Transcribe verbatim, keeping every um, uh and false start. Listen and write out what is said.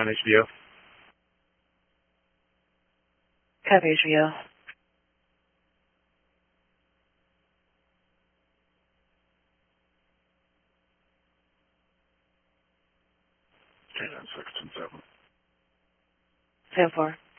On H B O. Copy H B O. Okay, that's six and seven. ten four.